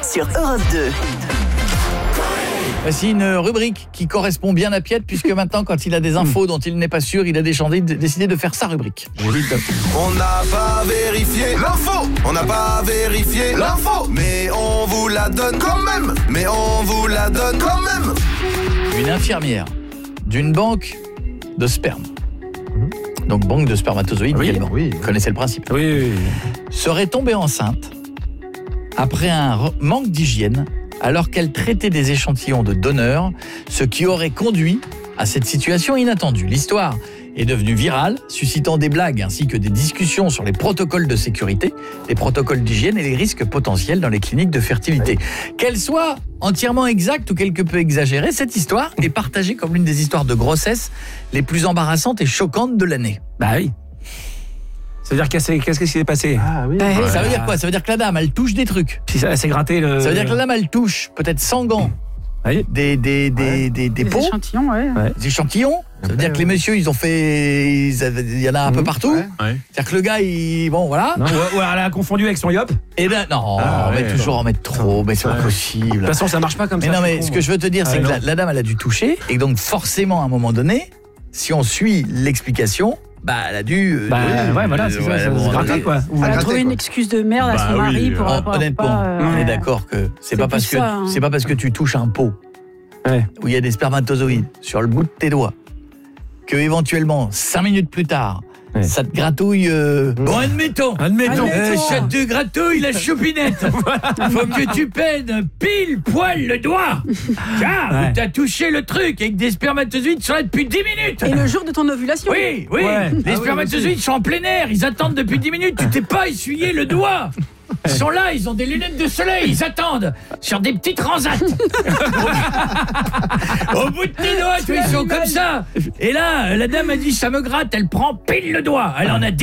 sur Europe 2. Voici une rubrique qui correspond bien à Piet, puisque maintenant, quand il a des infos dont il n'est pas sûr, il a décidé de faire sa rubrique. On n'a pas vérifié l'info. On n'a pas vérifié l'info. Mais on vous la donne quand même. Mais on vous la donne quand même. Une infirmière d'une banque de sperme, donc banque de spermatozoïdes également, vous connaissez le principe, serait tombée enceinte après un manque d'hygiène alors qu'elle traitait des échantillons de donneurs, ce qui aurait conduit à cette situation inattendue. L'histoire est devenue virale, suscitant des blagues ainsi que des discussions sur les protocoles de sécurité, les protocoles d'hygiène et les risques potentiels dans les cliniques de fertilité. Qu'elle soit entièrement exacte ou quelque peu exagérée, cette histoire est partagée comme l'une des histoires de grossesse les plus embarrassantes et choquantes de l'année. Bah oui. Ça veut dire qu'est-ce qui s'est passé? Ça veut dire quoi? Ça veut dire que la dame, elle touche des trucs. Si ça s'est gratté le... Ça veut dire que la dame, elle touche, peut-être sans gants, des pots, échantillons, des échantillons. Ça veut dire que les messieurs, il y en a un peu partout. C'est-à-dire que le gars, voilà. Non, ou alors elle a confondu avec son yop. Et là, non, toujours en mettre trop, mais c'est pas possible. De toute façon, ça marche pas comme ça. Mais non, mais ce que je veux te dire, c'est que la dame, elle a dû toucher, et donc forcément, à un moment donné, si on suit l'explication, elle a dû... voilà, c'est ça se gratter, quoi. Elle a trouvé une excuse de merde à son mari pour... Honnêtement, on est d'accord que c'est pas parce que tu touches un pot où il y a des spermatozoïdes sur le bout de tes doigts que éventuellement 5 minutes plus tard ça te gratouille bon, admettons ça te gratouille la choupinette. Faut que tu peines pile poil le doigt. Tiens, t'as touché le truc avec des spermatozoïdes qui sont là depuis 10 minutes. Et le jour de ton ovulation. Oui. Les spermatozoïdes sont en plein air, ils attendent depuis 10 minutes, tu t'es pas essuyé le doigt. Ils sont là, ils ont des lunettes de soleil, ils attendent sur des petits transats. Au bout de tes doigts, ils sont comme ça. Et là, la dame a dit ça me gratte, elle prend pile le doigt. Elle en a 10